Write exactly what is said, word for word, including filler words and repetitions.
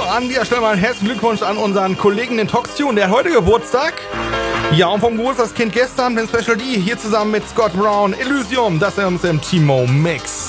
an dieser Stelle mal einen herzlichen Glückwunsch an unseren Kollegen, den Toxtune, der hat heute Geburtstag. Ja, und vom Geburtstagskind gestern, den Special D, hier zusammen mit Scott Brown, Elysium, das ist uns im Timo Mix.